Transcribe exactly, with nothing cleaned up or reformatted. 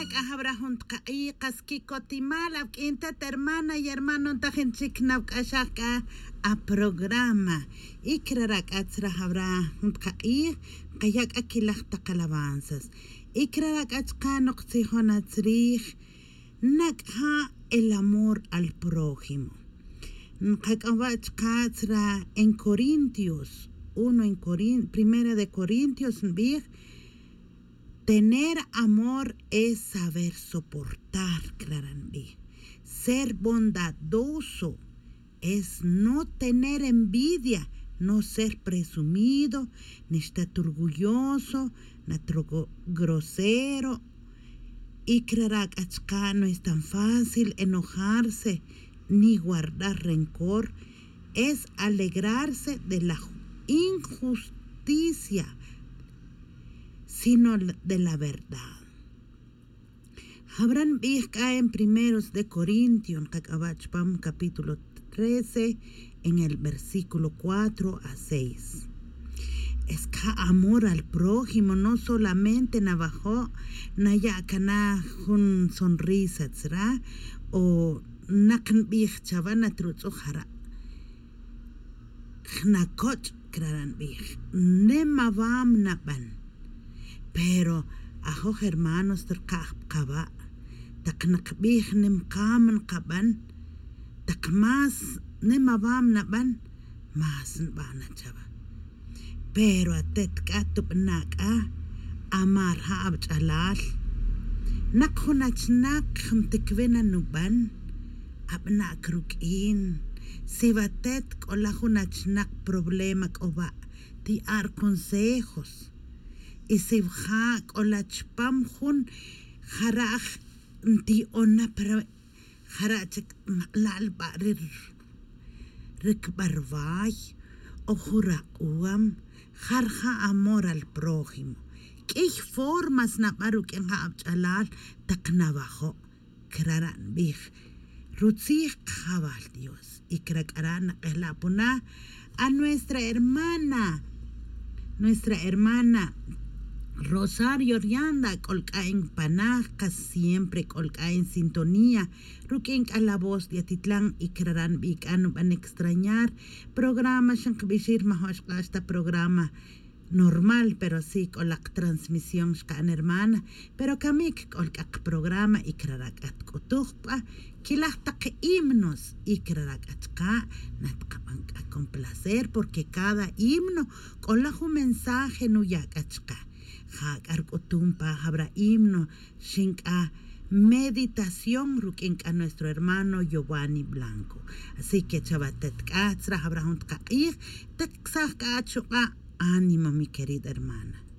Nak ahabrahun tqa'i qasquiko timala inta hermana y hermano tajenchik nawk'ashaka a programa ikrarak atzra habrahun tqa'i qayak akilaq taqalabanzas ikrarak achqano qsihon atzrij nakha el amor al prójimo qaqawach qatzra en Corintios uno en Corin primera de Corintios bir tener amor es saber soportar, Claranbi. Ser bondadoso es no tener envidia, no ser presumido, ni estar orgulloso, ni grosero. Y Clarak achka no es tan fácil enojarse ni guardar rencor, es alegrarse de la injusticia, sino de la verdad. Habrán visto en primeros de Corintios, capítulo trece, en el versículo cuatro a seis. Es que amor al prójimo no solamente navajo, nayakana un sonrisa, ¿será? O nakan bih chavana trutzujara. Nakoch kraran bih. Nemavam naban. Pero ajo hermanos terkah kaba taknakbih nim kaman kaban takmas nemavam naban mas bana chaba pero atet katub naka amar ha abchalal nakhunach nak khmtikwena nuban abna krukin sibatet kolahunach nak problema koba ti ar consejos y si bhak o la chpam jun jaraj ti ona para jarach lal barir rekbarbay o jura uam jarja amor al prójimo que formas na baruk en ha abchalal taknabajo kraran bih rutzih jabal Dios y krakaran elapuna a nuestra hermana nuestra hermana Rosario Rianda, colca en Panaja, siempre colca en sintonía. Ruquen a la voz de Atitlán y Crarán Vicano van a extrañar. Programa Shankbishir Mahoshka, este programa normal, pero sí con la transmisión shkan hermana. Pero kamik colca programa y Crarak at Kotukpa, que las taque himnos y Crarak atka, natkaban a complacer, porque cada himno con la un mensaje nuyak achka. Hakar kotumpa habrá himno shinka meditación rukinka nuestro hermano Giovanni Blanco. Así que chavatet katsra habrá un tkair texak kachuka ánimo mi querida hermana.